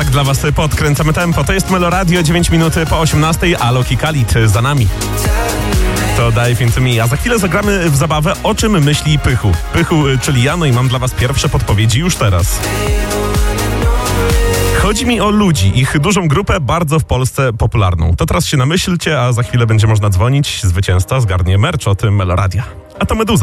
tak dla was podkręcamy tempo. To jest Meloradio, 9 minut po 18, a Loki Khalid za nami. To Dive Into Me, a za chwilę zagramy w zabawę O czym myśli Pychu. Pychu, czyli ja, no i mam dla was pierwsze podpowiedzi już teraz. Chodzi mi o ludzi, ich dużą grupę, bardzo w Polsce popularną. To teraz się namyślcie, a za chwilę będzie można dzwonić. Zwycięzca zgarnie merch od Meloradia. A to Meduza.